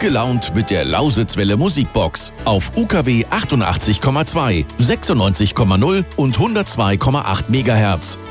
gelaunt mit der Lausitzwelle Musikbox auf UKW 88,2, 96,0 und 102,8 MHz.